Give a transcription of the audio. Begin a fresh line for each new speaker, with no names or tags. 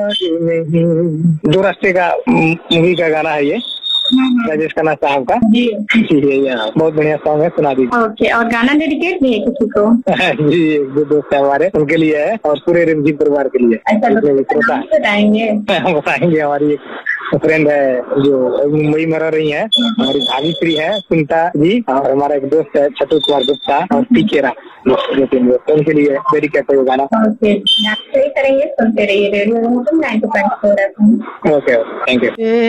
दो रास्ते का मूवी का गाना है ये, राजेश खन्ना साहब का। जी बहुत बढ़िया सॉन्ग है, सुना दीजिए।
ओके, और गाना डेडिकेट भी है किसी को?
जी, जो दोस्त है हमारे उनके लिए है और पूरे रिमझिम परिवार के लिए।
बताएंगे?
बताएंगे। हमारी एक फ्रेंड है जो मुंबई में रह रही है, हमारी भाभी श्री है सुनीता जी, और हमारा एक दोस्त है छतु कुमार गुप्ता और पीकेरा, उनके लिए डेडिकेट है गाना।
ओके, करेंगे, सुनते रहिए रेडियो।
Okay, thank you.